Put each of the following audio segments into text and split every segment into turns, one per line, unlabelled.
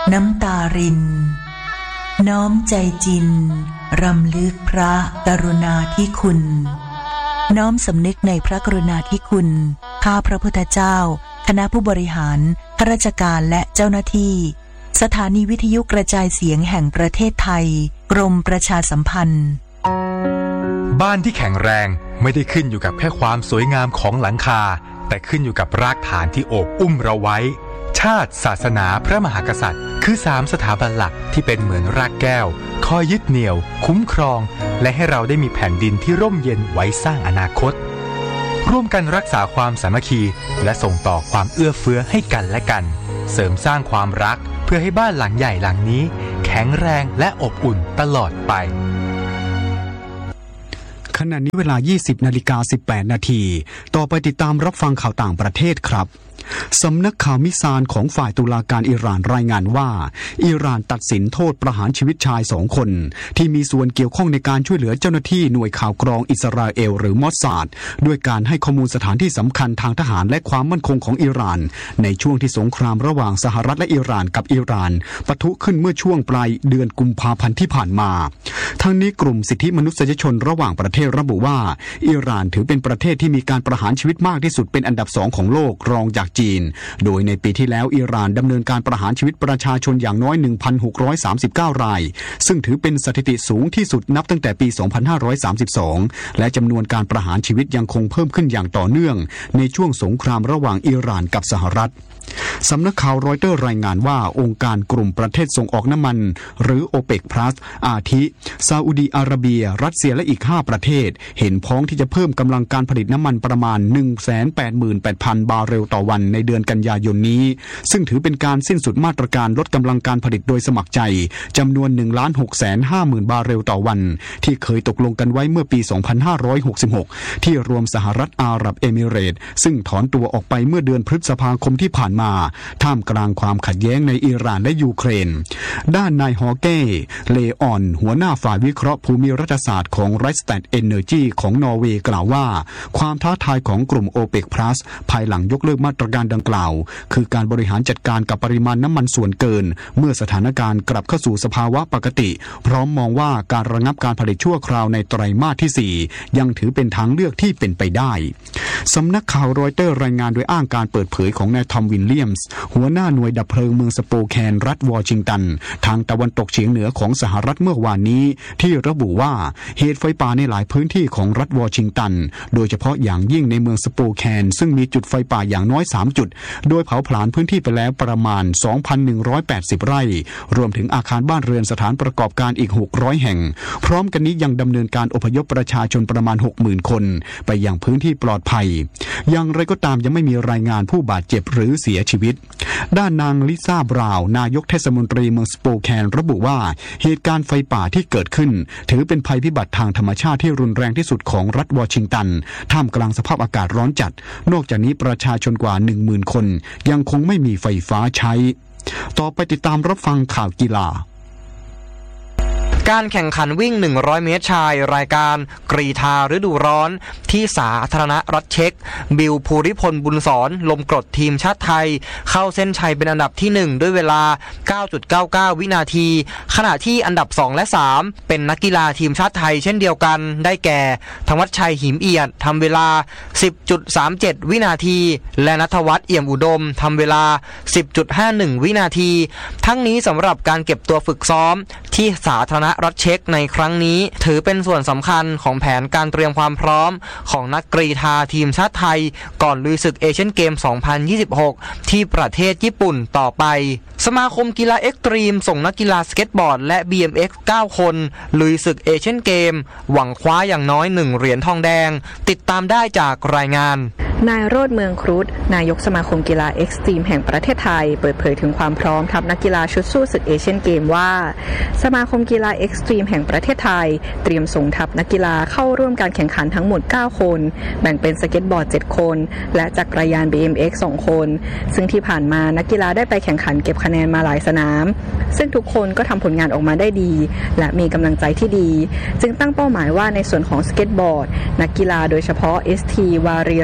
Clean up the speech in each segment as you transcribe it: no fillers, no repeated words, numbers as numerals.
น้ำตารินน้อมใจจินรำลึกพระกรุณาธิคุณน้อมสำนึกในพระกรุณาธิคุณข้าพระพุทธเจ้าคณะผู้บริหารข้าราชการและเจ้าหน้าที่สถานีวิทยุกระจายเสียงแห่งประเทศไทยกรมประชาสัมพันธ์
บ้านที่แข็งแรงไม่ได้ขึ้นอยู่กับแค่ความสวยงามของหลังคาแต่ขึ้นอยู่กับรากฐานที่โอบอุ้มเราไว้ชาติศาสนาพระมหากษัตริย์คือ3สถาบันหลักที่เป็นเหมือนรากแก้วคอยยึดเหนี่ยวคุ้มครองและให้เราได้มีแผ่นดินที่ร่มเย็นไว้สร้างอนาคตร่วมกันรักษาความสามัคคีและส่งต่อความเอื้อเฟื้อให้กันและกันเสริมสร้างความรักเพื่อให้บ้านหลังใหญ่หลังนี้แข็งแรงและอบอุ่นตลอดไป
ขณะนี้เวลา 20:18 นาทีต่อไปติดตามรับฟังข่าวต่างประเทศครับสำนักข่าวมิซานของฝ่ายตุลาการอิหร่านรายงานว่าอิหร่านตัดสินโทษประหารชีวิตชาย2 คนที่มีส่วนเกี่ยวข้องในการช่วยเหลือเจ้าหน้าที่หน่วยข่าวกรองอิสราเอลหรือมอสซาดด้วยการให้ข้อมูลสถานที่สำคัญทางทหารและความมั่นคงของอิหร่านในช่วงที่สงครามระหว่างสหรัฐและอิหร่านกับอิหร่านปะทุขึ้นเมื่อช่วงปลายเดือนกุมภาพันธ์ที่ผ่านมาทั้งนี้กลุ่มสิทธิมนุษยชนระหว่างประเทศระบุว่าอิหร่านถือเป็นประเทศที่มีการประหารชีวิตมากที่สุดเป็นอันดับ2ของโลกรองจากจีนโดยในปีที่แล้วอิหร่านดำเนินการประหารชีวิตประชาชนอย่างน้อย 1,639 รายซึ่งถือเป็นสถิติสูงที่สุดนับตั้งแต่ปี 2532 และจำนวนการประหารชีวิตยังคงเพิ่มขึ้นอย่างต่อเนื่องในช่วงสงครามระหว่างอิหร่านกับสหรัฐสำนักข่าวรอยเตอร์รายงานว่าองค์การกลุ่มประเทศส่งออกน้ำมันหรือโอเปกพลัสอาทิซาอุดีอาระเบียรัสเซียและอีก5ประเทศเห็นพ้องที่จะเพิ่มกำลังการผลิตน้ำมันประมาณ 188,000 บาร์เรลต่อวันในเดือนกันยายนนี้ซึ่งถือเป็นการสิ้นสุดมาตรการลดกำลังการผลิตโดยสมัครใจจำนวน 1,650,000 บาร์เรลต่อวันที่เคยตกลงกันไว้เมื่อปี 2566 ที่รวมสหรัฐอาหรับเอมิเรตส์ซึ่งถอนตัวออกไปเมื่อเดือนพฤษภาคมที่ผ่านมาท่ามกลางความขัดแย้งในอิหร่านและยูเครนด้านนายฮอเก้เลออนหัวหน้าฝ่ายวิเคราะห์ภูมิรัฐศาสตร์ของ Rystad Energy ของนอร์เวย์กล่าวว่าความท้าทายของกลุ่ม OPEC Plus ภายหลังยกเลิกมาตรการดังกล่าวคือการบริหารจัดการกับปริมาณน้ำมันส่วนเกินเมื่อสถานการณ์กลับเข้าสู่สภาวะปกติพร้อมมองว่าการระงับการผลิตชั่วคราวในไตรมาสที่4ยังถือเป็นทางเลือกที่เป็นไปได้สำนักข่าวรอยเตอร์รายงานโดยอ้างการเปิดเผยของนายทอมวิลเลียมส์หัวหน้าหน่วยดับเพลิงเมืองสโปแคนรัฐวอชิงตันทางตะวันตกเฉียงเหนือของสหรัฐเมื่อวานนี้ที่ระบุว่าเหตุไฟป่าในหลายพื้นที่ของรัฐวอชิงตันโดยเฉพาะอย่างยิ่งในเมืองสโปแคนซึ่งมีจุดไฟป่าอย่างน้อย3จุดโดยเผาผลาญพื้นที่ไปแล้วประมาณ 2,180 ไร่รวมถึงอาคารบ้านเรือนสถานประกอบการอีก600แห่งพร้อมกันนี้ยังดำเนินการอพยพประชาชนประมาณ 60,000 คนไปยังพื้นที่ปลอดภัยอย่างไรก็ตามยังไม่มีรายงานผู้บาดเจ็บหรือเสียชีวิตด้านนางลิซ่าบราวน์นายกเทศมนตรีเมืองสโปแคนระบุว่าเหตุการณ์ไฟป่าที่เกิดขึ้นถือเป็นภัยพิบัติทางธรรมชาติที่รุนแรงที่สุดของรัฐวอชิงตันท่ามกลางสภาพอากาศร้อนจัดนอกจากนี้ประชาชนกว่า 10,000 คนยังคงไม่มีไฟฟ้าใช้ต่อไปติดตามรับฟังข่าวกีฬา
การแข่งขันวิ่ง100 เมตรชายรายการกรีฑาฤดูร้อนที่สาธารณรัฐเช็กบิลภูริพลบุญสอนลมกรดทีมชาติไทยเข้าเส้นชัยเป็นอันดับที่1ด้วยเวลา 9.99 วินาทีขณะที่อันดับ2และ3เป็นนักกีฬาทีมชาติไทยเช่นเดียวกันได้แก่ธวัชชัยหิมเอียดทำเวลา 10.37 วินาทีและณัฐวัฒน์เอี่ยมอุดมทำเวลา 10.51 วินาทีทั้งนี้สำหรับการเก็บตัวฝึกซ้อมที่สาธารณรัฐเช็กในครั้งนี้ถือเป็นส่วนสำคัญของแผนการเตรียมความพร้อมของนักกรีฑาทีมชาติไทยก่อนลุยศึกเอเชียนเกม 2026 ที่ประเทศญี่ปุ่นต่อไปสมาคมกีฬาเอ็กซ์ตรีมส่งนักกีฬาสเก็ตบอร์ดและ BMX 9 คนลุยศึกเอเชียนเกมหวังคว้าอย่างน้อย1เหรียญทองแดงติดตามได้จากรายงาน
นายโรจน์เมืองครุฑนายกสมาคมกีฬาเอ็กซ์ตรีมแห่งประเทศไทยเปิดเผยถึงความพร้อมทัพนักกีฬาชุดสู้ศึกเอเชียนเกมว่าสมาคมกีฬาเอ็กซ์ตรีมแห่งประเทศไทยเตรียมส่งทัพนักกีฬาเข้าร่วมการแข่งขันทั้งหมด9คนแบ่งเป็นสเก็ตบอร์ด7คนและจักรยาน BMX 2คนซึ่งที่ผ่านมานักกีฬาได้ไปแข่งขันเก็บคะแนนมาหลายสนามซึ่งทุกคนก็ทำผลงานออกมาได้ดีและมีกำลังใจที่ดีจึงตั้งเป้าหมายว่าในส่วนของสเก็ตบอร์ดนักกีฬาโดยเฉพาะ ST วารีระยา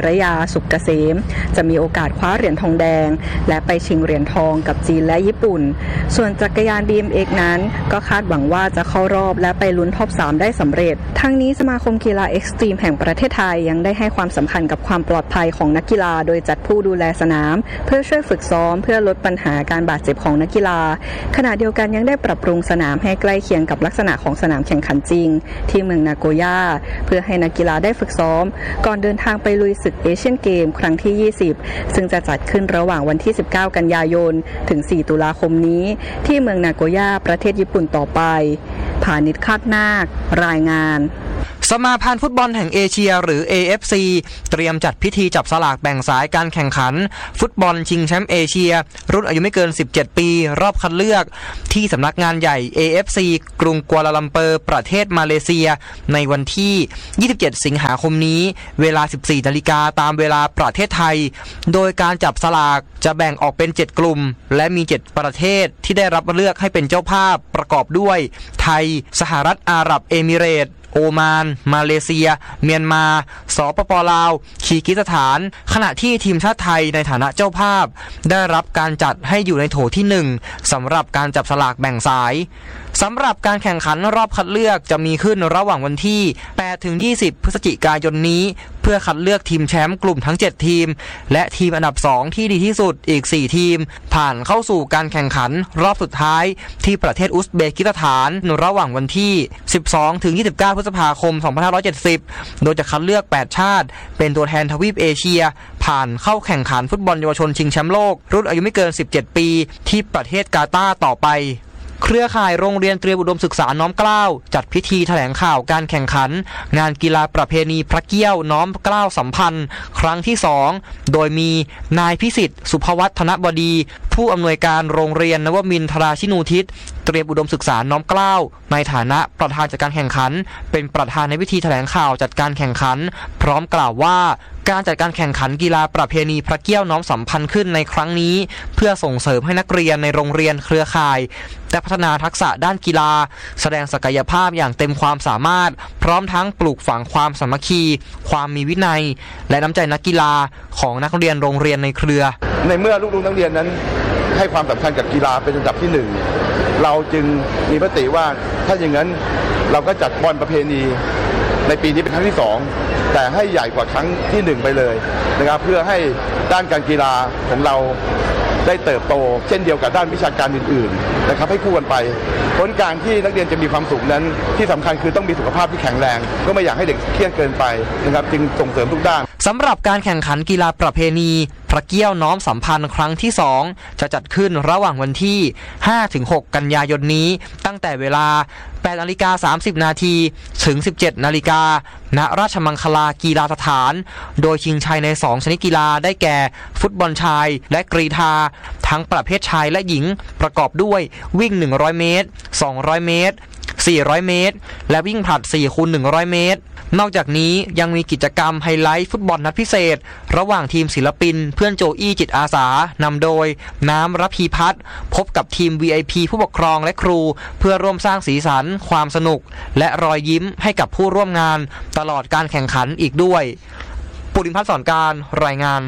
สุขเกษมจะมีโอกาสคว้าเหรียญทองแดงและไปชิงเหรียญทองกับจีนและญี่ปุ่นส่วนจักรยาน BMX นั้นก็คาดหวังว่าจะเข้ารอบและไปลุ้นท็อป 3 ได้สำเร็จทั้งนี้สมาคมกีฬาเอ็กซ์ตรีมแห่งประเทศไทยยังได้ให้ความสำคัญกับความปลอดภัยของนักกีฬาโดยจัดผู้ดูแลสนามเพื่อช่วยฝึกซ้อมเพื่อลดปัญหาการบาดเจ็บของนักกีฬาขณะเดียวกันยังได้ปรับปรุงสนามให้ใกล้เคียงกับลักษณะของสนามแข่งขันจริงที่เมืองนาโกย่าเพื่อให้นักกีฬาได้ฝึกซ้อมก่อนเดินทางไปลุยศึกเอเชียนเกมครั้งที่ 20ซึ่งจะจัดขึ้นระหว่างวันที่ 19 กันยายนถึง 4 ตุลาคมนี้ที่เมืองนาโกย่าประเทศญี่ปุ่นต่อไปพานิช คาดนาครายงาน
สมาพันธ์ฟุตบอลแห่งเอเชียหรือ AFC เตรียมจัดพิธีจับสลากแบ่งสายการแข่งขันฟุตบอลชิงแชมป์เอเชียรุ่นอายุไม่เกิน17ปีรอบคัดเลือกที่สำนักงานใหญ่ AFC กรุงกัวลาลัมเปอร์ประเทศมาเลเซียในวันที่27สิงหาคมนี้เวลา 14 นาฬิกาตามเวลาประเทศไทยโดยการจับสลากจะแบ่งออกเป็น7กลุ่มและมี7ประเทศที่ได้รับเลือกให้เป็นเจ้าภาพประกอบด้วยไทยสหรัฐอาหรับเอมิเรตส์โอมานมาเลเซียเมียนมาสปป.ลาวคีร์กิสถานขณะที่ทีมชาติไทยในฐานะเจ้าภาพได้รับการจัดให้อยู่ในโถที่1สำหรับการจับสลากแบ่งสายสำหรับการแข่งขันรอบคัดเลือกจะมีขึ้นระหว่างวันที่8ถึง20พฤศจิกายนนี้เพื่อคัดเลือกทีมแชมป์กลุ่มทั้ง7ทีมและทีมอันดับ2ที่ดีที่สุดอีก4ทีมผ่านเข้าสู่การแข่งขันรอบสุดท้ายที่ประเทศอุซเบกิสถานระหว่างวันที่12ถึง29พฤษภาคม2570โดยจะคัดเลือก8ชาติเป็นตัวแทนทวีปเอเชียผ่านเข้าแข่งขันฟุตบอลเยาวชนชิงแชมป์โลกรุ่นอายุไม่เกิน17ปีที่ประเทศกาตาร์ต่อไปเครือข่ายโรงเรียนเตรียมอุดมศึกษาน้อมเกล้าจัดพิธีแถลงข่าวการแข่งขันงานกีฬาประเพณีพระเกี้ยวน้อมเกล้าสัมพันธ์ครั้งที่2โดยมีนายพิสิทธิ์สุภวัฒนบดีผู้อำนวยการโรงเรียนนวมินทราชินูทิศเตรียมอุดมศึกษาน้อมเกล้าในฐานะประธานจัดการแข่งขันเป็นประธานในพิธีแถลงข่าวจัดการแข่งขันพร้อมกล่าวว่าการจัดการแข่งขันกีฬาประเพณีพระเกี้ยวน้อมสัมพันธ์ขึ้นในครั้งนี้เพื่อส่งเสริมให้นักเรียนในโรงเรียนเครือข่ายและพัฒนาทักษะด้านกีฬาแสดงศักยภาพอย่างเต็มความสามารถพร้อมทั้งปลูกฝังความสามัคคีความมีวินัยและน้ำใจนักกีฬาของนักเรียนโรงเรียนในเครือ
ในเมื่อลูกๆนักเรียนนั้นให้ความสำคัญกับกีฬาเป็นอันดับที่1เราจึงมีมติว่าถ้าอย่างนั้นเราก็จัดบอลประเพณีในปีนี้เป็นครั้งที่2แต่ให้ใหญ่กว่าครั้งที่1ไปเลยนะครับเพื่อให้ด้านการกีฬาของเราได้เติบโตเช่นเดียวกับด้านวิชาการอื่นๆนะครับให้คู่กันไปผลการที่นักเรียนจะมีความสุขนั้นที่สำคัญคือต้องมีสุขภาพที่แข็งแรงก็ไม่อยากให้เด็กเครียดเกินไปนะครับจึงส่งเสริมทุกด้าน
สำหรับการแข่งขันกีฬาประเพณีพระเกี้ยวน้อมสัมพันธ์ครั้งที่2จะจัดขึ้นระหว่างวันที่ 5-6 กันยายนนี้ตั้งแต่เวลา 8:30 น.ถึง 17:00 น.ณ ราชมังคลากีฬาสถานโดยชิงชัยใน2ชนิดกีฬาได้แก่ฟุตบอลชายและกรีฑาทั้งประเภทชายและหญิงประกอบด้วยวิ่ง100เมตร200เมตร400เมตรและวิ่งผลัด 4x100 เมตรนอกจากนี้ยังมีกิจกรรมไฮไลท์ฟุตบอลนัดพิเศษระหว่างทีมศิลปินเพื่อนโจอี้จิตอาสานำโดยน้ำระพีพัฒน์พบกับทีม VIP ผู้ปกครองและครูเพื่อร่วมสร้างสีสันความสนุกและรอยยิ้มให้กับผู้ร่วมงานตลอดการแข่งขันอีกด้วยปุริพัฒน์สอนการรายงาน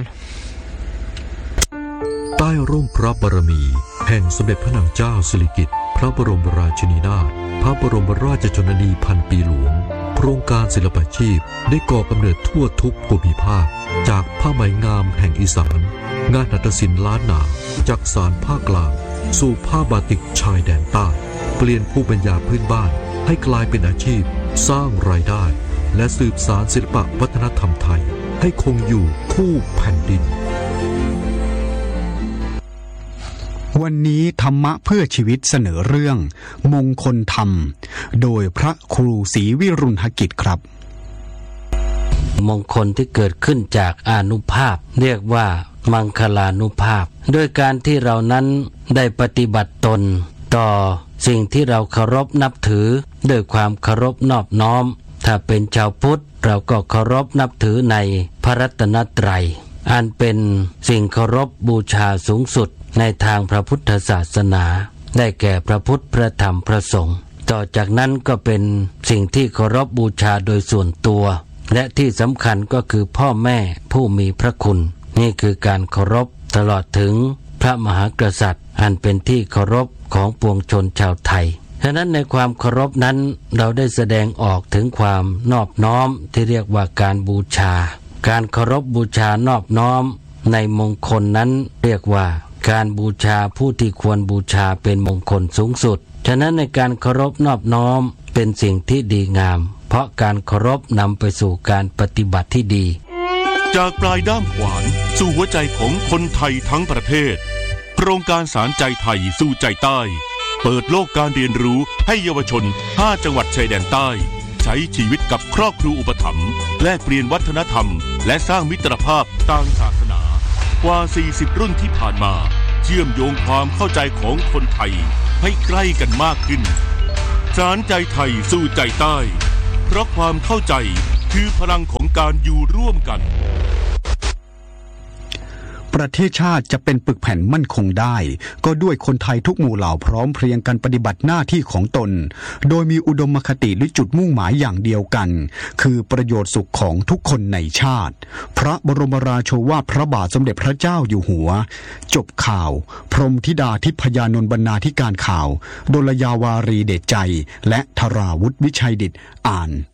ใต้ร่มพระบารมีแห่งสมเด็จพระนางเจ้าสิริกิติ์พระบรมราชินีนาถพระบรมราชชนนีพันปีหลวงโครงการศิลปาชีพได้ก่อกำเนิดทั่วทุกภูมิภาคจากผ้าไหมงามแห่งอีสานงานหัตถศิลป์ล้านนาจากสารภาคกลางสู่ผ้าบาติกชายแดนใต้เปลี่ยนภูมิปัญญาพื้นบ้านให้กลายเป็นอาชีพสร้างรายได้และสืบสานศิลปวัฒนธรรมไทยให้คงอยู่คู่แผ่นดิน
วันนี้ธรรมะเพื่อชีวิตเสนอเรื่องมงคลธรรมโดยพระครูศรีวิรุณหกิจครับ
มงคลที่เกิดขึ้นจากอานุภาพเรียกว่ามังคลานุภาพด้วยการที่เรานั้นได้ปฏิบัติตนต่อสิ่งที่เราเคารพนับถือด้วยความเคารพนอบน้อมถ้าเป็นชาวพุทธเราก็เคารพนับถือในพระรัตนตรัยอันเป็นสิ่งเคารพบูชาสูงสุดในทางพระพุทธศาสนาได้แก่พระพุทธพระธรรมพระสงฆ์ต่อจากนั้นก็เป็นสิ่งที่เคารพบูชาโดยส่วนตัวและที่สำคัญก็คือพ่อแม่ผู้มีพระคุณนี่คือการเคารพตลอดถึงพระมหากษัตริย์อันเป็นที่เคารพของปวงชนชาวไทยฉะนั้นในความเคารพนั้นเราได้แสดงออกถึงความนอบน้อมที่เรียกว่าการบูชาการเคารพบูชานอบน้อมในมงคลนั้นเรียกว่าการบูชาผู้ที่ควรบูชาเป็นมงคลสูงสุดฉะนั้นในการเคารพนอบน้อมเป็นสิ่งที่ดีงามเพราะการเคารพนำไปสู่การปฏิบัติที่ดี
จากปลายด้ามขวานสู่หัวใจของคนไทยทั้งประเทศโครงการสารใจไทยสู่ใจใต้เปิดโลกการเรียนรู้ให้เยาวชน5จังหวัดชายแดนใต้ใช้ชีวิตกับครอบครัวอุปถัมภ์แลกเปลี่ยนวัฒนธรรมและสร้างมิตรภาพทางศาสนากว่า40รุ่นที่ผ่านมาเชื่อมโยงความเข้าใจของคนไทยให้ใกล้กันมากขึ้นสารใจไทยสู่ใจใต้เพราะความเข้าใจคือพลังของการอยู่ร่วมกัน
ประเทศชาติจะเป็นปึกแผ่นมั่นคงได้ก็ด้วยคนไทยทุกหมู่เหล่าพร้อมเพรียงกันปฏิบัติหน้าที่ของตนโดยมีอุดมคติและจุดมุ่งหมายอย่างเดียวกันคือประโยชน์สุขของทุกคนในชาติพระบรมราโชวาทพระบาทสมเด็จพระเจ้าอยู่หัวจบข่าวพรหมธิดาทิพยานนท์บรรณาธิการข่าวดลยาวารีเดชใจและธราวุฒิวิชัยดิษฐ์อ่าน